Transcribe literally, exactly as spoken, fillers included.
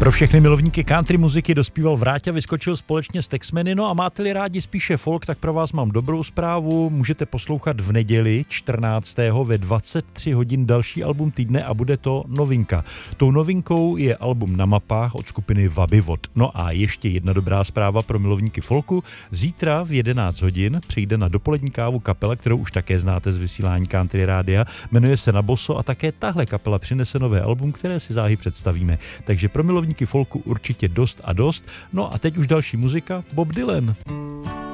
Pro všechny milovníky country muziky dospíval Vráťa, vyskočil společně s Texmeny, no a máte-li rádi spíše folk, tak pro vás mám dobrou zprávu, můžete poslouchat v neděli čtrnáctého ve dvacet tři hodin další album týdne a bude to novinka. Tou novinkou je album Na mapách od skupiny Vabivod. No a ještě jedna dobrá zpráva pro milovníky folku, zítra v jedenáct hodin přijde na dopolední kávu kapela, kterou už také znáte z vysílání Country Rádia, jmenuje se Naboso a také tahle kapela přinese nové album, které si záhy představíme. Takže pro milovníky folku určitě dost a dost. No a teď už další muzika, Bob Dylan.